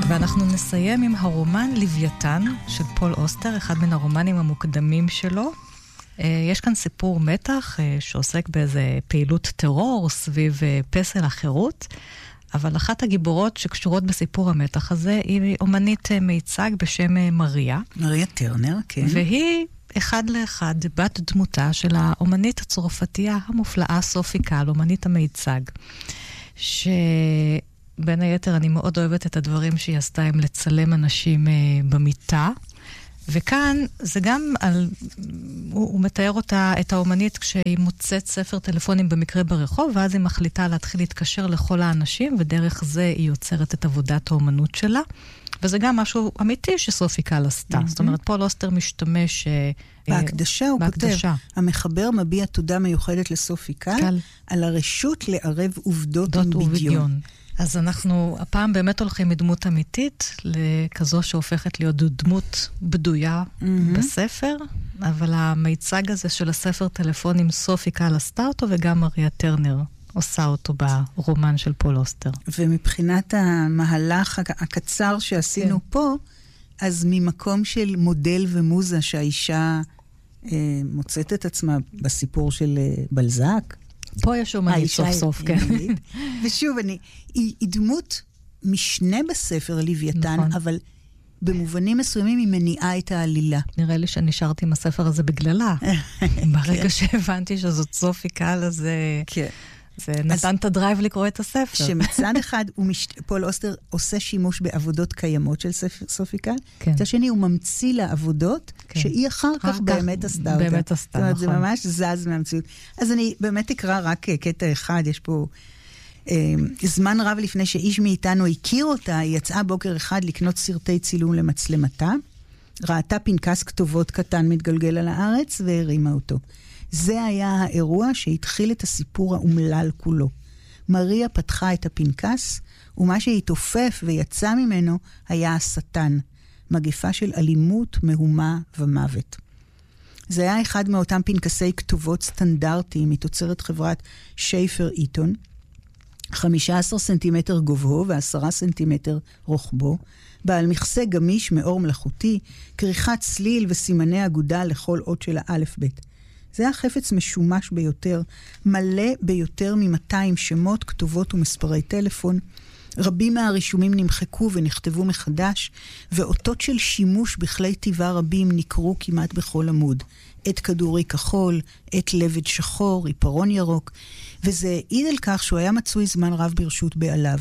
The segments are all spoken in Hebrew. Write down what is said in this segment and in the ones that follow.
ואנחנו נסיים עם הרומן לוויתן של פול אוסטר, אחד מן הרומנים המוקדמים שלו. יש כאן סיפור מתח שעוסק באיזה פעילות טרור סביב פסל החירות, אבל אחת הגיבורות שקשורות בסיפור המתח הזה היא אומנית מיצג בשם מריה. מריה טרנר, כן. והיא אחד לאחד בת דמותה של האומנית הצרפתייה המופלאה סופי קל, אומנית המיצג, בין היתר אני מאוד אוהבת את הדברים שהיא עשתה עם לצלם אנשים במיטה, וכאן זה גם הוא מתאר אותה, את האומנית, כשהיא מוצאת ספר טלפונים במקרה ברחוב, ואז היא מחליטה להתחיל להתקשר לכל האנשים, ודרך זה היא יוצרת את עבודת האומנות שלה, וזה גם משהו אמיתי שסופי קל עשתה. זאת אומרת, פול אוסטר משתמש בהקדשה, הוא כותב, המחבר מביע תודה מיוחדת לסופי קל, על הרשות לערב עובדות עם בדיון. אז אנחנו הפעם באמת הולכים מדמות אמיתית לכזו שהופכת להיות דמות בדויה בספר, אבל המיצג הזה של הספר טלפונים סופי קל עשתה אותו, וגם מריה טרנר עושה אותו ברומן של פול אוסטר. ומבחינת המהלך הקצר שעשינו פה, אז ממקום של מודל ומוזה שהאישה מוצאת את עצמה בסיפור של בלזק, פה יש אומנית סוף סוף, כן. ושוב, היא דמות משנה בספר לוויתן, אבל במובנים מסוימים היא מניעה את העלילה. נראה לי שנשארתי עם הספר הזה בגללה. ברגע שהבנתי שזאת סופי קל, אז זה נתן את הדרייב לקרוא את הספר. שמצד אחד, פול אוסטר עושה שימוש בעבודות קיימות של סופי קל, מצד שני הוא ממציא לה עבודות שהיא אחר כך באמת עשתה אותה. באמת עשתה, נכון. זה ממש זז מהמציאות. אז אני באמת אקרא רק קטע אחד, יש פה זמן רב לפני שאיש מאיתנו הכיר אותה, היא יצאה בוקר אחד לקנות סרטי צילום למצלמתה, ראתה פנקס כתובות קטן מתגלגל על הארץ והרימה אותו. זה היה האירוע שהתחיל את הסיפור האומלל כולו. מריה פתחה את הפנקס, ומה שהתעופף ויצא ממנו היה השטן, מגפה של אלימות, מהומה ומוות. זה היה אחד מאותם פנקסי כתובות סטנדרטיים מתוצרת חברת שייפר איתון, 15 סנטימטר גובהו ו10 סנטימטר רוחבו, בעל מכסה גמיש מאור מלאכותי, כריכת צליל וסימני אגודה לכל אות של האלף בית. זה היה חפץ משומש ביותר, מלא ביותר מ-200 שמות, כתובות ומספרי טלפון. רבים מהרישומים נמחקו ונכתבו מחדש, ואותות של שימוש בכלי טבעה רבים נקרו כמעט בכל עמוד. עת כדורי כחול, עת לבד שחור, עיפרון ירוק, וזה העיד על כך שהוא היה מצוי זמן רב ברשות בעליו.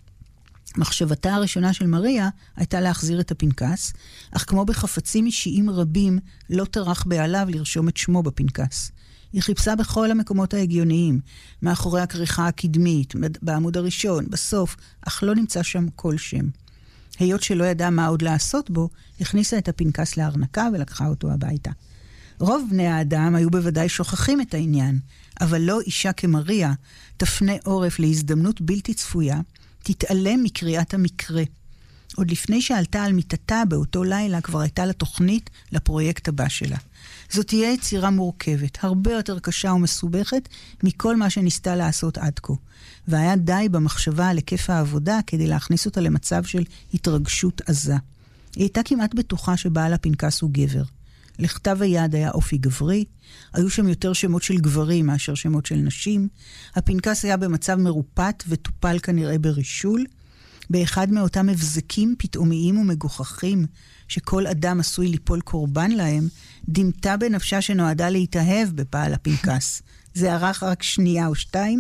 מחשבתה הראשונה של מריה הייתה להחזיר את הפנקס, אך כמו בחפצים אישיים רבים, לא טרח בעליו לרשום את שמו בפנקס. היא חיפשה בכל המקומות ההגיוניים, מאחורי הכריכה הקדמית, בעמוד הראשון, בסוף, אך לא נמצא שם כל שם. היות שלא ידעה מה עוד לעשות בו, הכניסה את הפנקס לארנקה ולקחה אותו הביתה. רוב בני האדם היו בוודאי שוכחים את העניין, אבל לא אישה כמריה תפנה עורף להזדמנות בלתי צפויה, תתעלם מקריאת המקרה. עוד לפני שעלתה על מיטתה באותו לילה כבר הייתה לה תוכנית לפרויקט הבא שלה. זאת תהיה יצירה מורכבת, הרבה יותר קשה ומסובכת מכל מה שניסתה לעשות עד כה. והיה די במחשבה על היקף העבודה כדי להכניס אותה למצב של התרגשות עזה. היא הייתה כמעט בטוחה שבעל הפנקס הוא גבר. לכתב היד היה אופי גברי, היו שם יותר שמות של גברים מאשר שמות של נשים, הפנקס היה במצב מרופט וטופל כנראה ברישול, באחד מאותם מבזקים פתאומיים ומגוחכים שכל אדם עשוי ליפול קורבן להם, דמתה בנפשה שנועדה להתאהב בבעל הפנקס. זה ערך רק שנייה או שתיים,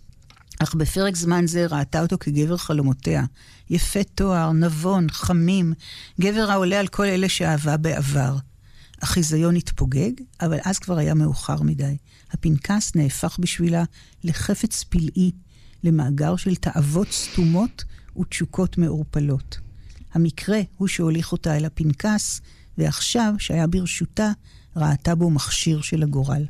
אך בפרק זמן זה ראתה אותו כגבר חלומותיה, יפה תואר, נבון, חמים, גבר העולה על כל אלה שאהבה בעבר. החיזיון התפוגג, אבל אז כבר היה מאוחר מדי. הפנקס נהפך בשבילה לחפץ פלאי, למאגר של תאוות סתומות ותשוקות מעורפלות. המקרה הוא שהוליך אותה אל הפנקס, ועכשיו, שהיה ברשותה, ראתה בו מכשיר של הגורל.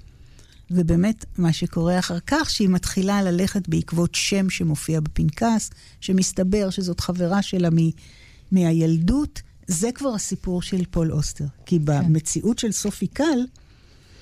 ובאמת, מה שקורה אחר כך, שהיא מתחילה ללכת בעקבות שם שמופיע בפנקס, שמסתבר שזאת חברה שלה מהילדות, זה כבר הסיפור של פול אוסטר. כי במציאות של סופי קל,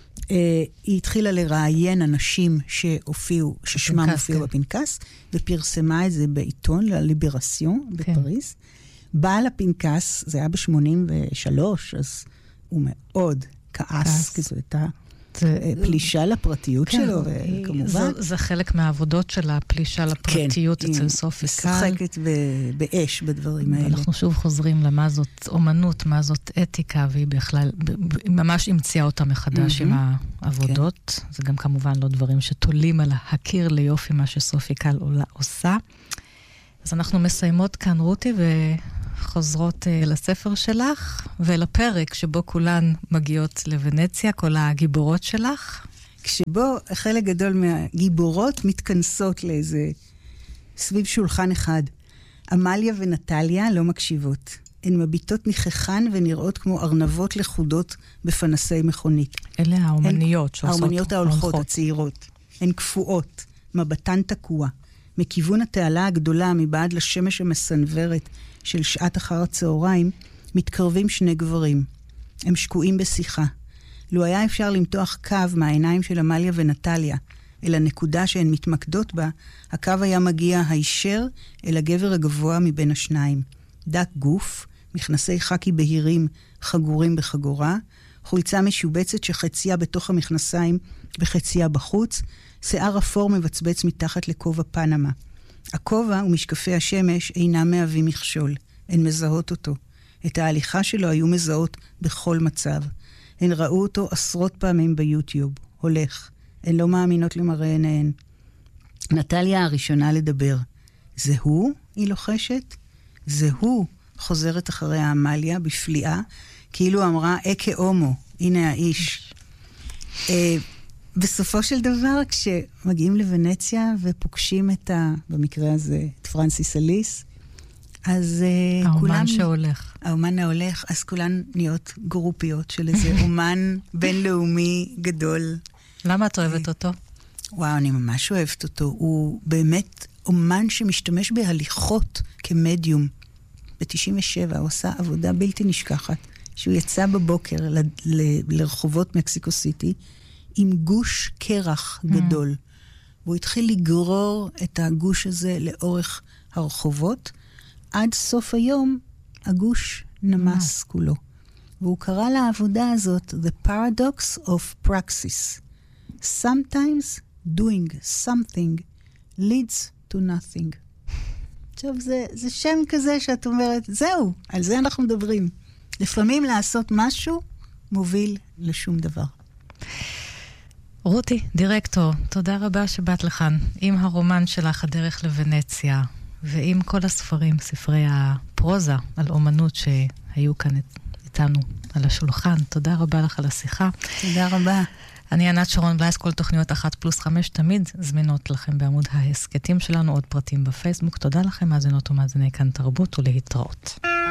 היא התחילה לראיין אנשים ששמם הופיעו בפנקס, ופרסמה את זה בעיתון, לליברסיון בפריז. בעל הפנקס, זה היה ב-83, אז הוא מאוד כעס, כי זו הייתה פלישה לפרטיות שלו, כמובן. זה חלק מהעבודות של הפלישה לפרטיות אצל סופי קל. משחקת באש בדברים האלה. אנחנו שוב חוזרים למה זאת אומנות, מה זאת אתיקה, והיא בכלל, ממש המציאה אותה מחדש עם העבודות. זה גם כמובן לא דברים שתולים על הקיר ליופי מה שסופי קל עושה. אז אנחנו מסיימות כאן, רותי, וחוזרות לספר שלך, ולפרק שבו כולן מגיעות לוונציה, כל הגיבורות שלך. כשבו חלק גדול מהגיבורות מתכנסות לאיזה סביב שולחן אחד. אמליה ונטליה לא מקשיבות. הן מביטות ניחכן ונראות כמו ארנבות לחודות בפנסי מכונית. אלה האומניות שעושות. האומניות ההולכות, הצעירות. הן קפואות, מבטן תקוע. מכיוון התעלה הגדולה מבעד לשמש המסנוורת של שעת אחר הצהריים, מתקרבים שני גברים. הם שקועים בשיחה. לו היה אפשר למתוח קו מהעיניים של אמליה ונטליה, אל הנקודה שהן מתמקדות בה, הקו היה מגיע הישר אל הגבר הגבוה מבין השניים. דק גוף, מכנסי חקי בהירים חגורים בחגורה, חולצה משובצת שחציה בתוך המכנסיים וחציה בחוץ, שיער אפור מבצבץ מתחת לכובע פנמה. הכובע ומשקפי השמש אינם מהווים מכשול, הן מזהות אותו. את ההליכה שלו היו מזהות בכל מצב. הן ראו אותו עשרות פעמים ביוטיוב, הולך. הן לא מאמינות למראה עיניהן. נטליה הראשונה לדבר. זה הוא? היא לוחשת. זה הוא, חוזרת אחריה אמליה בפליאה, כאילו אמרה, אקה הומו, הנה האיש. בסופו של דבר, כשמגיעים לוונציה ופוגשים במקרה הזה, את פרנסיס אליס, אז האומן שהולך. האומן ההולך, אז כולן נהיות גרופיות של איזה אומן בינלאומי גדול. למה את אוהבת אותו? וואו, אני ממש אוהבת אותו. הוא באמת אומן שמשתמש בהליכות כמדיום. ב-97 הוא עשה עבודה בלתי נשכחת, שהוא יצא בבוקר לרחובות מקסיקו סיטי, עם גוש קרח גדול. והוא התחיל לגרור את הגוש הזה לאורך הרחובות, עד סוף היום הגוש נמס כולו. והוא קרא לעבודה הזאת The Paradox of Praxis. Sometimes doing something leads to nothing. עכשיו, זה שם כזה שאת אומרת, זהו, על זה אנחנו מדברים. לפעמים לעשות משהו מוביל לשום דבר. רותי, דירקטור, תודה רבה שבאת לכאן עם הרומן שלך, הדרך לוונציה, ועם כל הספרים, ספרי הפרוזה על אומנות שהיו כאן איתנו על השולחן. תודה רבה לך על השיחה. תודה רבה. אני ענת שרון בלייס, כל תוכניות 1+5 תמיד זמינות לכם בעמוד ההסקטים שלנו, עוד פרטים בפייסבוק. תודה לכם, מאזינות ומאזיני כאן תרבות, ולהתראות.